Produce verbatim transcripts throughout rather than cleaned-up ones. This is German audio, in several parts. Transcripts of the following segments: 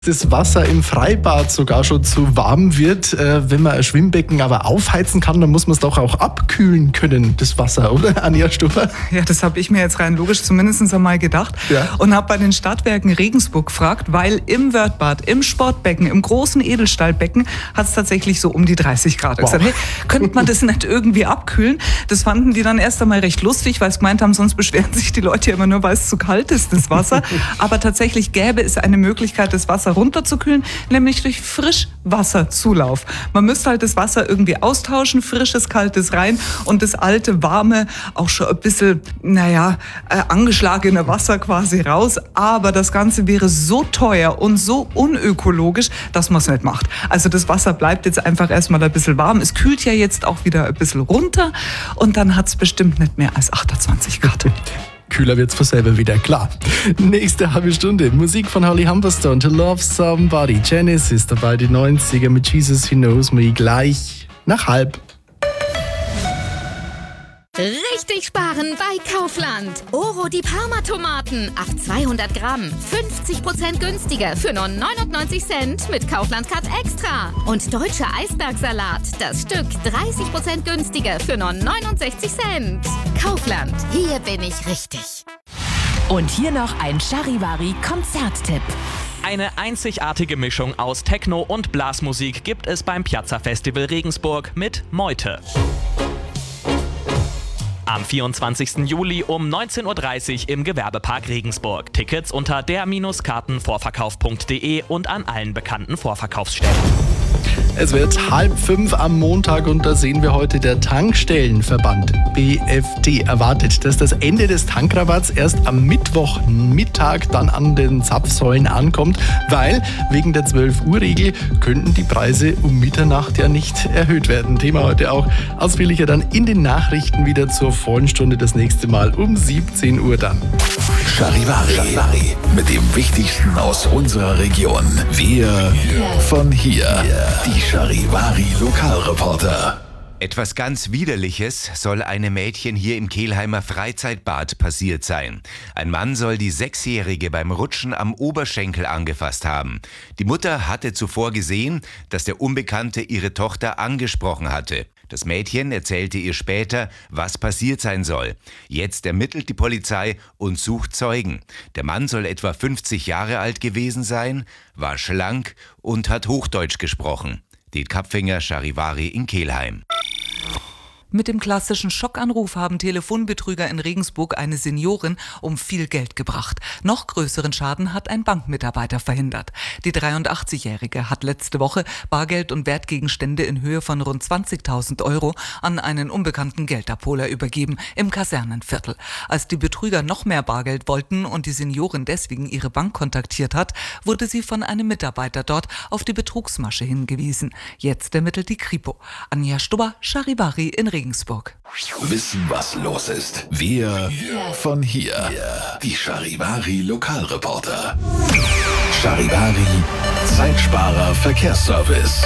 Das Wasser im Freibad sogar schon zu warm wird. Äh, wenn man ein Schwimmbecken aber aufheizen kann, dann muss man es doch auch abkühlen können, das Wasser, oder, Anja Stubber? Ja, das habe ich mir jetzt rein logisch zumindest einmal gedacht. Ja. Und habe bei den Stadtwerken Regensburg gefragt, weil im Wörthbad, im Sportbecken, im großen Edelstahlbecken hat es tatsächlich so um die dreißig Grad. Ich wow. gesagt, hey, könnte man das nicht irgendwie abkühlen? Das fanden die dann erst einmal recht lustig, weil sie gemeint haben, sonst beschweren sich die Leute ja immer nur, weil es zu kalt ist, das Wasser. Aber tatsächlich gäbe es eine Möglichkeit, das Wasser runterzukühlen, nämlich durch Frischwasserzulauf. Man müsste halt das Wasser irgendwie austauschen, frisches, kaltes rein und das alte, warme, auch schon ein bisschen, naja, äh, angeschlagene Wasser quasi raus. Aber das Ganze wäre so teuer und so unökologisch, dass man es nicht macht. Also das Wasser bleibt jetzt einfach erstmal ein bisschen warm. Es kühlt ja jetzt auch wieder ein bisschen runter und dann hat es bestimmt nicht mehr als achtundzwanzig Grad. Kühler wird's von selber wieder, klar. Nächste halbe Stunde. Musik von Holly Humberstone, To Love Somebody. Janice ist dabei, die neunziger mit Jesus He Knows Me, gleich nach halb. Richtig sparen bei Kaufland. Oro die Parma-Tomaten auf zweihundert Gramm. fünfzig Prozent günstiger für nur neunundneunzig Cent mit Kaufland-Card Extra. Und deutscher Eisbergsalat. Das Stück dreißig Prozent günstiger für nur neunundsechzig Cent. Kaufland. Hier bin ich richtig. Und hier noch ein Charivari-Konzerttipp. Eine einzigartige Mischung aus Techno und Blasmusik gibt es beim Piazza Festival Regensburg mit Meute. Am vierundzwanzigsten Juli um neunzehn Uhr dreißig im Gewerbepark Regensburg. Tickets unter der Kartenvorverkauf punkt de und an allen bekannten Vorverkaufsstellen. Es wird halb fünf am Montag und da sehen wir heute, der Tankstellenverband B F D erwartet, dass das Ende des Tankrabatts erst am Mittwochmittag dann an den Zapfsäulen ankommt, weil wegen der zwölf Uhr Regel könnten die Preise um Mitternacht ja nicht erhöht werden. Thema heute auch ausführlicher dann in den Nachrichten wieder zur vollen Stunde, das nächste Mal um siebzehn Uhr dann. Charivari, Charivari mit dem Wichtigsten aus unserer Region. Wir von hier. Die Charivari Lokalreporter. Etwas ganz Widerliches soll einem Mädchen hier im Kelheimer Freizeitbad passiert sein. Ein Mann soll die Sechsjährige beim Rutschen am Oberschenkel angefasst haben. Die Mutter hatte zuvor gesehen, dass der Unbekannte ihre Tochter angesprochen hatte. Das Mädchen erzählte ihr später, was passiert sein soll. Jetzt ermittelt die Polizei und sucht Zeugen. Der Mann soll etwa fünfzig Jahre alt gewesen sein, war schlank und hat Hochdeutsch gesprochen. Det Kapfinger, Charivari in Kelheim. Mit dem klassischen Schockanruf haben Telefonbetrüger in Regensburg eine Seniorin um viel Geld gebracht. Noch größeren Schaden hat ein Bankmitarbeiter verhindert. Die dreiundachtzigjährige hat letzte Woche Bargeld und Wertgegenstände in Höhe von rund zwanzigtausend Euro an einen unbekannten Geldabholer übergeben im Kasernenviertel. Als die Betrüger noch mehr Bargeld wollten und die Seniorin deswegen ihre Bank kontaktiert hat, wurde sie von einem Mitarbeiter dort auf die Betrugsmasche hingewiesen. Jetzt ermittelt die Kripo. Anja Stubber, Charivari in Regensburg. Regensburg. Wissen, was los ist. Wir von hier. Die Charivari Lokalreporter. Charivari Zeitsparer Verkehrsservice.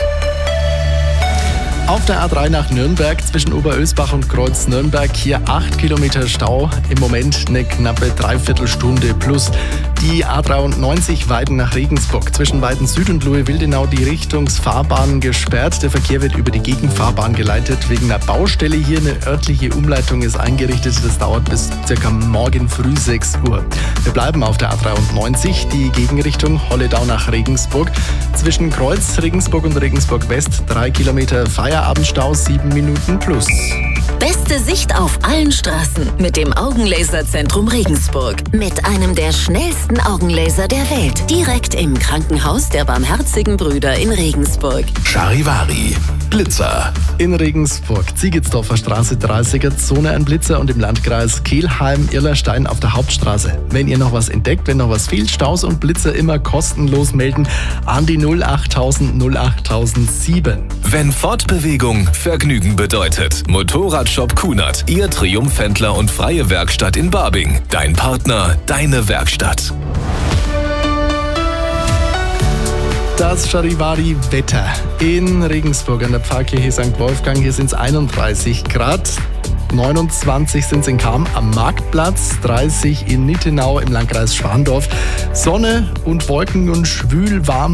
Auf der A drei nach Nürnberg zwischen Oberösbach und Kreuz Nürnberg hier acht Kilometer Stau. Im Moment eine knappe Dreiviertelstunde plus. Die A dreiundneunzig Weiden nach Regensburg. Zwischen Weiden Süd und Lohe-Wildenau die Richtungsfahrbahn gesperrt. Der Verkehr wird über die Gegenfahrbahn geleitet. Wegen einer Baustelle hier eine örtliche Umleitung ist eingerichtet. Das dauert bis circa morgen früh sechs Uhr. Wir bleiben auf der A dreiundneunzig. Die Gegenrichtung Holledau nach Regensburg. Zwischen Kreuz Regensburg und Regensburg West drei Kilometer Feierabendstau, sieben Minuten plus. Beste Sicht auf allen Straßen mit dem Augenlaserzentrum Regensburg. Mit einem der schnellsten Augenlaser der Welt. Direkt im Krankenhaus der Barmherzigen Brüder in Regensburg. Charivari Blitzer. In Regensburg, Ziegetsdorfer Straße dreißiger Zone ein Blitzer und im Landkreis Kelheim-Irlerstein auf der Hauptstraße. Wenn ihr noch was entdeckt, wenn noch was fehlt, Staus und Blitzer immer kostenlos melden an die null achttausend null achttausendsieben. Wenn Fortbewegung Vergnügen bedeutet. Motorradshop Kunert, Ihr Triumphhändler und freie Werkstatt in Barbing. Dein Partner, deine Werkstatt. Das Charivari-Wetter in Regensburg an der Pfarrkirche Sankt Wolfgang. Hier sind es einunddreißig Grad. neunundzwanzig sind es in Cham am Marktplatz, dreißig in Nittenau im Landkreis Schwandorf. Sonne und Wolken und schwül warm.